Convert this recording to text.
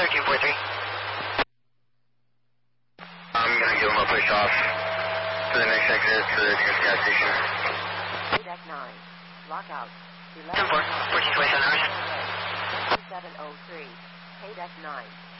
1343. I'm going to give him a push off to the next exit to the nearest gas station. Deck 9. Lockout. 10-4, 1427 hours. 2703. Deck 9.